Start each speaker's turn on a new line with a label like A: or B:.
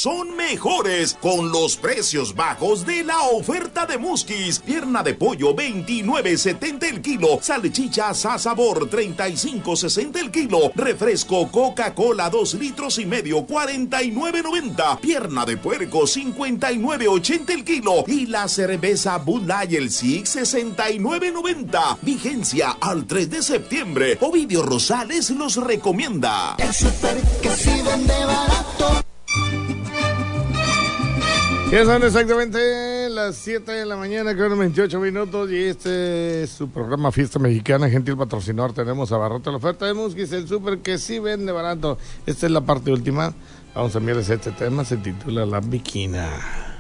A: son mejores con los precios bajos de la oferta de Musquis. Pierna de pollo 29.70 el kilo, salchichas a sabor 35.60 el kilo, refresco Coca-Cola 2,5 litros 49.90, pierna de puerco 59.80 el kilo y la cerveza Bud Light el Six 69.90. Vigencia al 3 de septiembre. Ovidio Rosales los recomienda.
B: El súper que sí vende barato.
C: Ya son exactamente las 7 de la mañana con 28 minutos y este es su programa Fiesta Mexicana, gentil patrocinador. Tenemos a Abarrotes la oferta de Musquis, el súper que sí vende barato. Esta es la parte última. Vamos a enviarles este tema, se titula La Biquina.